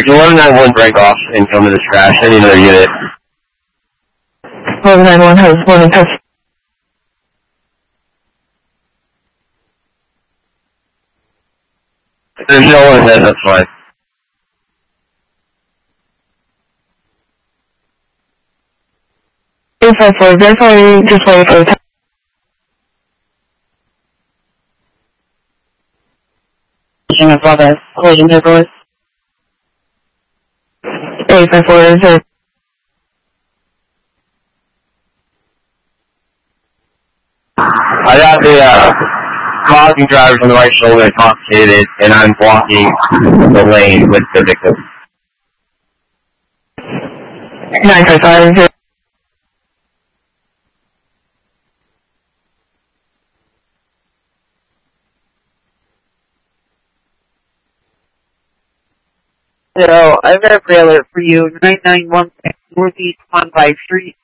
You 191 break off and come to this crash. I need another unit. 191 has one touch. There's no one ahead, that's fine. Definitely just wait for the time. Of brother, collision paperwork. 854 I got the causing drivers on the right shoulder intoxicated, and I'm blocking the lane with the victim. 955 So, I've got a pre alert for you, 991 Northeast Convi Street.